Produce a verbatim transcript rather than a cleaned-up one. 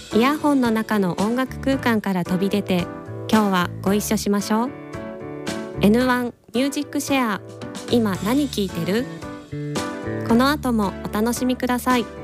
イヤホンの中の音楽空間から飛び出て、今日はご一緒しましょう。 エヌワン ミュージックシェア、今何聴いてる？この後もお楽しみください。